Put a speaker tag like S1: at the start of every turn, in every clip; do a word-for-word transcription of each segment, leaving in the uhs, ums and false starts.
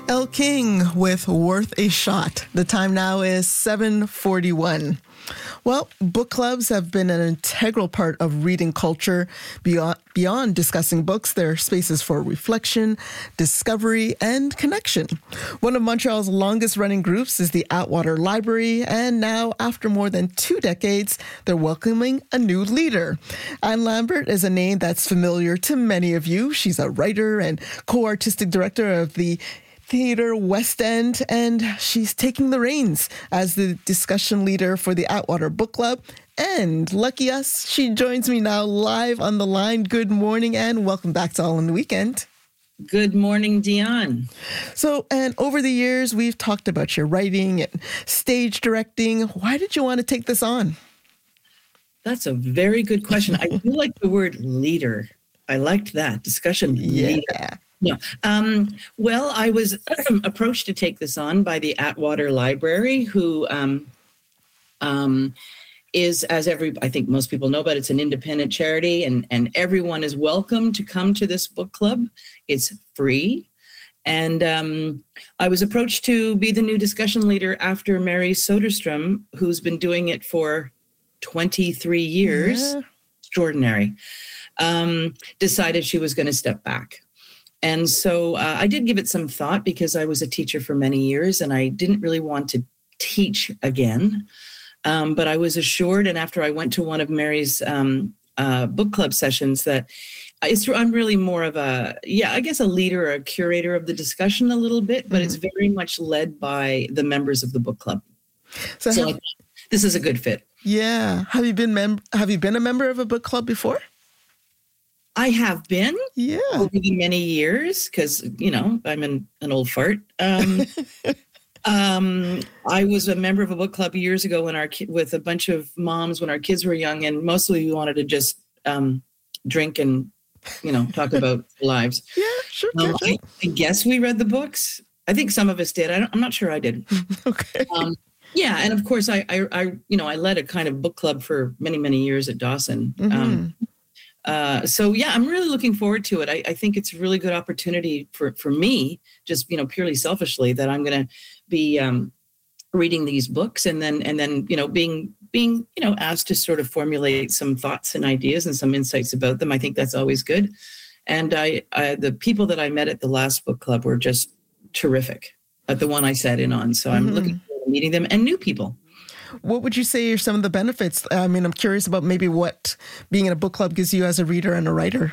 S1: Elle King with Worth a Shot. The time now is seven forty-one. Well, book clubs have been an integral part of reading culture. Beyond, beyond discussing books, they're spaces for reflection, discovery, and connection. One of Montreal's longest-running groups is the Atwater Library, and now, after more than two decades, they're welcoming a new leader. Anne Lambert is a name that's familiar to many of you. She's a writer and co-artistic director of the Theatre West End, and she's taking the reins as the discussion leader for the Atwater Book Club. And lucky us, she joins me now live on the line. Good morning, and welcome back to All in the Weekend.
S2: Good morning, Dion.
S1: So, and over the years, we've talked about your writing and stage directing. Why did you want to take this on?
S2: That's a very good question. I do like the word leader. I liked that. Discussion leader.
S1: Yeah.
S2: No. Um, well, I was approached to take this on by the Atwater Library, who um, um, is, as every, I think most people know, but it's an independent charity, and, and everyone is welcome to come to this book club. It's free. And um, I was approached to be the new discussion leader after Mary Soderstrom, who's been doing it for twenty-three years, yeah. Extraordinary, um, decided she was going to step back. And so uh, I did give it some thought because I was a teacher for many years and I didn't really want to teach again. Um, but I was assured, and after I went to one of Mary's um, uh, book club sessions, that it's, I'm really more of a, yeah, I guess a leader or a curator of the discussion a little bit, but mm-hmm. it's very much led by the members of the book club. So, so have, this is a good fit.
S1: Yeah. Have you been mem- Have you been a member of a book club before?
S2: I have been
S1: yeah.
S2: over the many years because, you know, I'm an, an old fart. Um, um, I was a member of a book club years ago when our ki- with a bunch of moms when our kids were young, and mostly we wanted to just um, drink and, you know, talk about lives.
S1: Yeah, sure.
S2: Um, I, I guess we read the books. I think some of us did. I don't, I'm not sure I did.
S1: Okay.
S2: Um, yeah, and of course, I, I, I, you know, I led a kind of book club for many, many years at Dawson.
S1: Mm-hmm.
S2: Um, Uh, so, yeah, I'm really looking forward to it. I, I think it's a really good opportunity for, for me, just, you know, purely selfishly, that I'm going to be um, reading these books and then and then, you know, being, being, you know, asked to sort of formulate some thoughts and ideas and some insights about them. I think that's always good. And I, I the people that I met at the last book club were just terrific, at the one I sat in on. So I'm mm-hmm. looking forward to meeting them and new people.
S1: What would you say are some of the benefits? I mean, I'm curious about maybe what being in a book club gives you as a reader and a writer.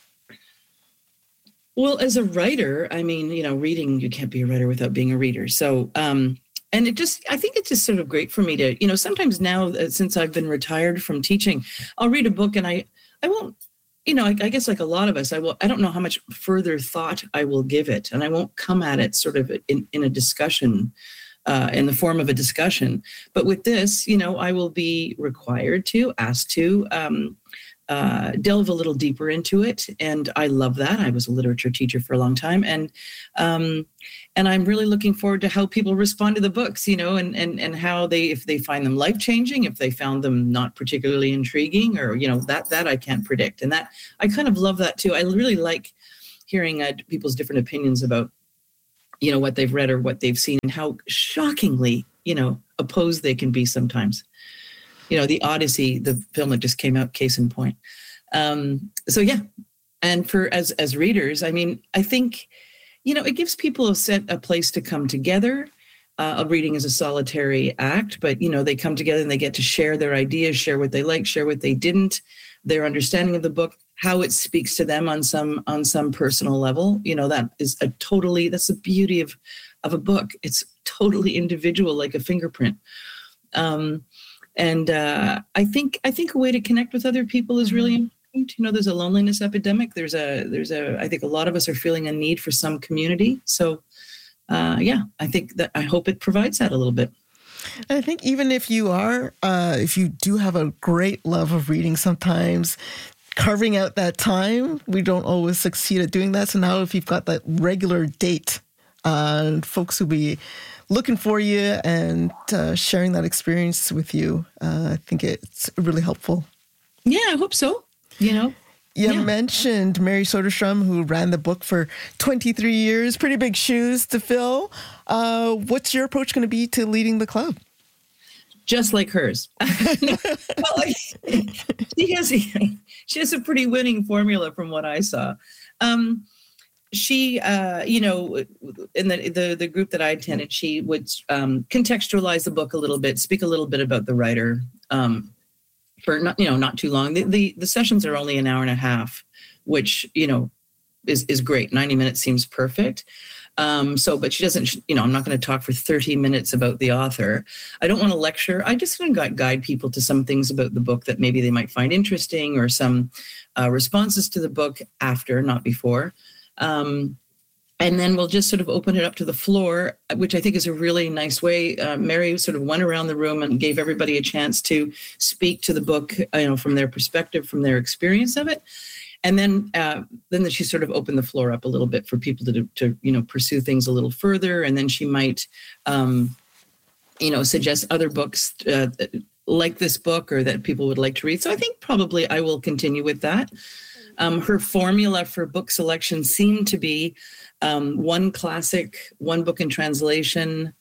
S2: Well, as a writer, I mean, you know, reading, you can't be a writer without being a reader. So, um, and it just, I think it's just sort of great for me to, you know, sometimes now, uh, since I've been retired from teaching, I'll read a book and I, I won't, you know, I, I guess like a lot of us, I will, I don't know how much further thought I will give it. And I won't come at it sort of in, in a discussion Uh, in the form of a discussion. But with this, you know, I will be required to, asked to um, uh, delve a little deeper into it. And I love that. I was a literature teacher for a long time. And um, and I'm really looking forward to how people respond to the books, you know, and, and, and how they, if they find them life-changing, if they found them not particularly intriguing, or, you know, that, that I can't predict. And that, I kind of love that too. I really like hearing uh, people's different opinions about, you know, what they've read or what they've seen, and how shockingly, you know, opposed they can be sometimes. You know, the Odyssey, the film that just came out, case in point. Um, so, yeah. And for as as readers, I mean, I think, you know, it gives people a set, a place to come together. Uh, a reading is a solitary act, but, you know, they come together and they get to share their ideas, share what they like, share what they didn't, their understanding of the book, how it speaks to them on some on some personal level. You know, that is a totally, that's the beauty of, of a book. It's totally individual, like a fingerprint. Um, and uh, I think I think a way to connect with other people is really important. You know, there's a loneliness epidemic. There's a, there's a, I think a lot of us are feeling a need for some community. So, uh, yeah, I think that, I hope it provides that a little bit.
S1: I think even if you are, uh, if you do have a great love of reading, sometimes carving out that time, we don't always succeed at doing that. So now if you've got that regular date, uh, folks will be looking for you and uh, sharing that experience with you, uh, I think it's really helpful.
S2: Yeah, I hope so. You know,
S1: You
S2: Yeah.
S1: mentioned Mary Soderstrom, who ran the book for twenty-three years. Pretty big shoes to fill. Uh, what's your approach going to be to leading the club?
S2: Just like hers. Well, like, she has she has a pretty winning formula from what I saw. Um, she, uh, you know, in the, the the group that I attended, she would um, contextualize the book a little bit, speak a little bit about the writer um, for not, you know, not too long. The, the the sessions are only an hour and a half, which, you know, is is great. ninety minutes seems perfect. Um, so, but she doesn't, you know, I'm not going to talk for thirty minutes about the author. I don't want to lecture. I just want to guide people to some things about the book that maybe they might find interesting, or some uh, responses to the book after, not before. Um, and then we'll just sort of open it up to the floor, which I think is a really nice way. Uh, Mary sort of went around the room and gave everybody a chance to speak to the book, you know, from their perspective, from their experience of it. And then, uh, then she sort of opened the floor up a little bit for people to, to, you know, pursue things a little further. And then she might, um, you know, suggest other books uh, like this book, or that people would like to read. So I think probably I will continue with that. Um, her formula for book selection seemed to be um, one classic, one book in translation.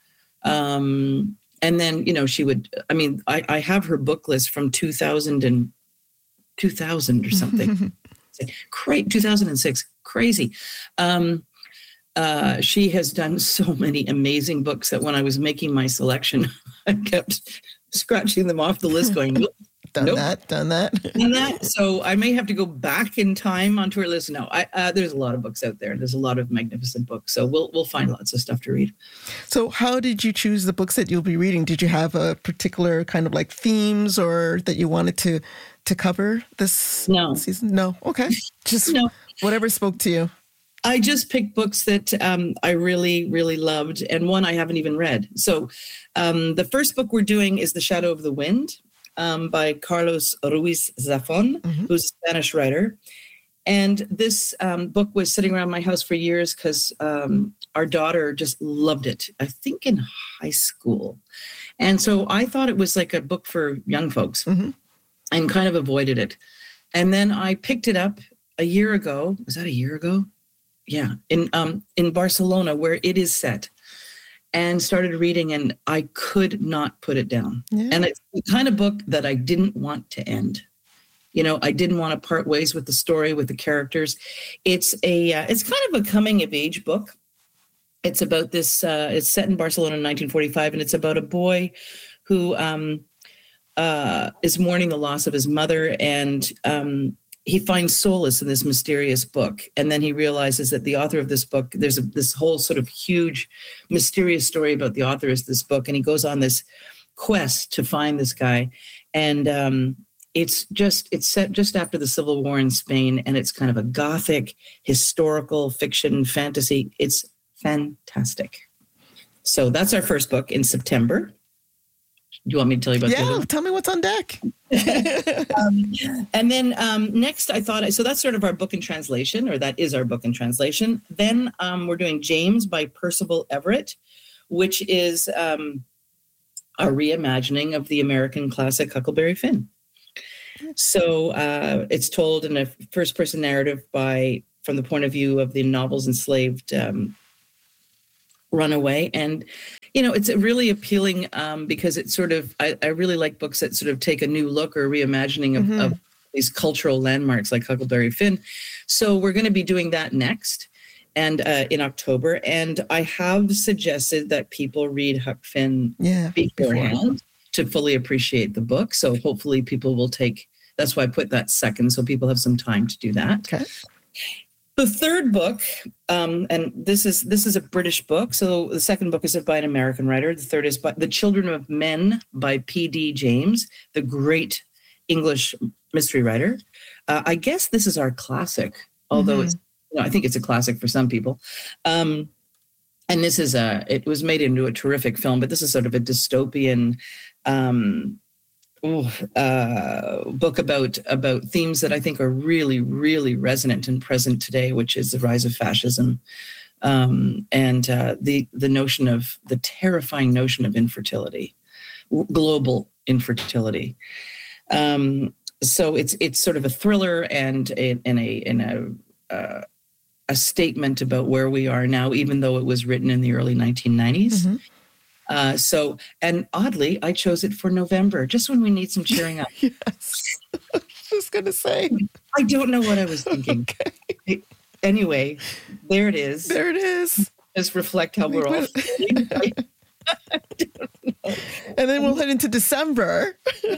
S2: Um, and then, you know, she would, I mean, I, I have her book list from two thousand and two thousand or something. Great, two thousand six, crazy. Um, uh, she has done so many amazing books that when I was making my selection, I kept scratching them off the list, going, nope,
S1: Done
S2: nope,
S1: that, done that.
S2: done that. So I may have to go back in time onto her list. No, I, uh, there's a lot of books out there. There's a lot of magnificent books. So we'll we'll find lots of stuff to read.
S1: So how did you choose the books that you'll be reading? Did you have a particular kind of like themes, or that you wanted to to cover this
S2: No.
S1: season? No. Okay. Just
S2: No.
S1: whatever spoke to you.
S2: I just picked books that um, I really, really loved, and one I haven't even read. So um, the first book we're doing is The Shadow of the Wind um, by Carlos Ruiz Zafón, mm-hmm. who's a Spanish writer. And this um, book was sitting around my house for years because um, our daughter just loved it, I think in high school. And so I thought it was like a book for young folks. Mm-hmm. And kind of avoided it. And then I picked it up a year ago. Was that a year ago? Yeah, in um in Barcelona, where it is set, and started reading, and I could not put it down. Yeah. And it's the kind of book that I didn't want to end. You know, I didn't want to part ways with the story, with the characters. It's a uh, it's kind of a coming of age book. It's about this. Uh, it's set in Barcelona in nineteen forty-five, and it's about a boy who um. Uh, is mourning the loss of his mother, and um, he finds solace in this mysterious book. And then he realizes that the author of this book, there's a, this whole sort of huge mysterious story about the author of this book. And he goes on this quest to find this guy. And um, it's just, it's set just after the Civil War in Spain. And it's kind of a gothic, historical fiction fantasy. It's fantastic. So that's our first book in September. Do you want me to tell you about
S1: yeah,
S2: the other?
S1: Tell me what's on deck.
S2: um, and then um, next I thought, so that's sort of our book in translation, or that is our book in translation. Then um, we're doing James by Percival Everett, which is um, a reimagining of the American classic Huckleberry Finn. So uh, it's told in a first person narrative by, from the point of view of the novel's enslaved um, runaway. And you know, it's really appealing um, because it's sort of, I, I really like books that sort of take a new look or reimagining of, mm-hmm. of these cultural landmarks like Huckleberry Finn. So we're going to be doing that next and uh, in October. And I have suggested that people read Huck Finn
S1: yeah,
S2: beforehand
S1: before.
S2: to fully appreciate the book. So hopefully people will take, that's why I put that second, so people have some time to do that.
S1: Okay.
S2: The third book, um, and this is this is a British book. So the second book is by an American writer. The third is by The Children of Men by P D James, the great English mystery writer. Uh, I guess this is our classic, although mm-hmm. it's, you know, I think it's a classic for some people. Um, and this is a, it was made into a terrific film, but this is sort of a dystopian um, Ooh, uh, book about about themes that I think are really, really resonant and present today, which is the rise of fascism um, and uh, the the notion of the terrifying notion of infertility, global infertility. Um, so it's it's sort of a thriller and in a in a uh, a statement about where we are now, even though it was written in the early nineteen nineties. Mm-hmm. Uh, so, and oddly, I chose it for November, just when we need some cheering up.
S1: Yes, I was just gonna say.
S2: I don't know what I was thinking. Okay. Anyway, there it is.
S1: There it is.
S2: Just reflect how we're all feeling. I, I don't know.
S1: And then we'll head into December.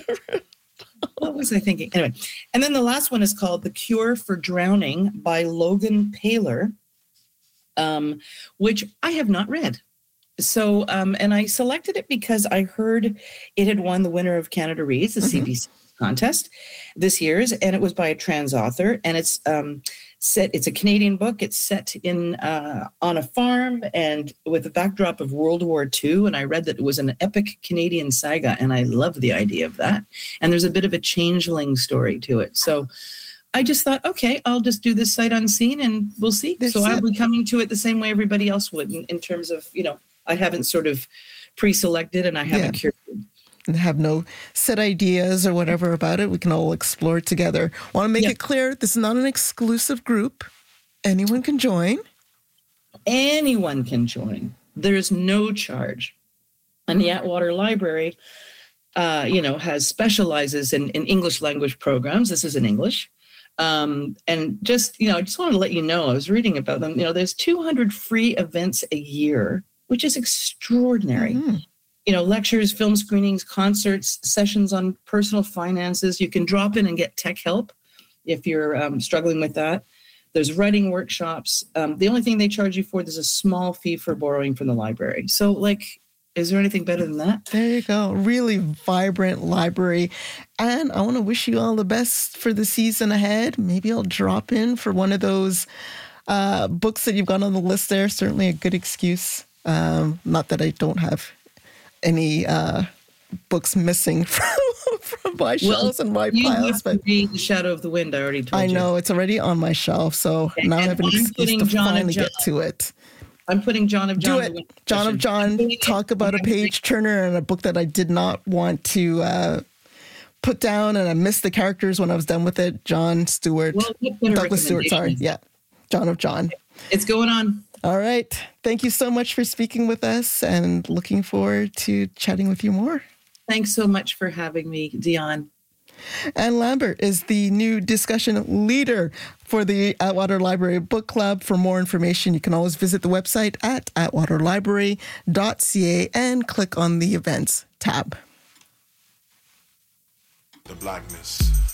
S2: What was I thinking? Anyway, and then the last one is called The Cure for Drowning by Logan Paylor, um, which I have not read. So, um, and I selected it because I heard it had won the winner of Canada Reads, the mm-hmm. C B C contest this year's, and it was by a trans author, and it's um, set. It's a Canadian book. It's set in uh, on a farm and with a backdrop of World War Two. And I read that it was an epic Canadian saga, and I love the idea of that. And there's a bit of a changeling story to it. So I just thought, okay, I'll just do this sight unseen, and we'll see. That's so I'll be coming to it the same way everybody else would, in, in terms of, you know, I haven't sort of pre-selected and I haven't yeah. curated.
S1: And have no set ideas or whatever about it. We can all explore it together. Want to make yep. it clear, this is not an exclusive group. Anyone can join.
S2: Anyone can join. There's no charge. And the Atwater Library, uh, you know, has specializes in, in English language programs. This is in English. Um, and just, you know, I just wanted to let you know, I was reading about them. You know, there's two hundred free events a year, which is extraordinary. Mm-hmm. You know, lectures, film screenings, concerts, sessions on personal finances. You can drop in and get tech help if you're um, struggling with that. There's writing workshops. Um, the only thing they charge you for, there's a small fee for borrowing from the library. So, like, is there anything better than that?
S1: There you go. Really vibrant library. And I want to wish you all the best for the season ahead. Maybe I'll drop in for one of those uh, books that you've got on the list there. Certainly a good excuse. Um, not that I don't have any uh, books missing from, from my shelves well, and my
S2: you
S1: piles.
S2: Have but to read The Shadow of the Wind, I already told
S1: I
S2: you.
S1: I know, it's already on my shelf, so okay. now and I have an I'm excuse to John finally get to it.
S2: I'm putting John of John.
S1: Do it. John of John, talk about a page turner and a book that I did not want to uh, put down, and I missed the characters when I was done with it. John Stewart. Well, Douglas Stewart, sorry. Yeah. John of John.
S2: It's going on.
S1: All right. Thank you so much for speaking with us, and looking forward to chatting with you more.
S2: Thanks so much for having me, Dion.
S1: Anne Lambert is the new discussion leader for the Atwater Library Book Club. For more information, you can always visit the website at atwater library dot c a and click on the events tab.
S3: The blackness.